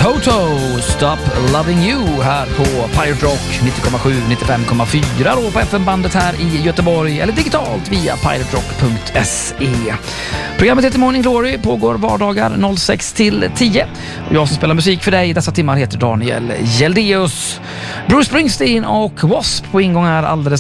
Toto, Stop Loving You här på Pirate Rock 90,7, 95,4 då på FM-bandet här i Göteborg eller digitalt via piraterock.se. Programmet heter Morning Glory, pågår vardagar 06-10 och jag som spelar musik för dig dessa timmar heter Daniel Geldeus. Bruce Springsteen och W.A.S.P. på ingång här alldeles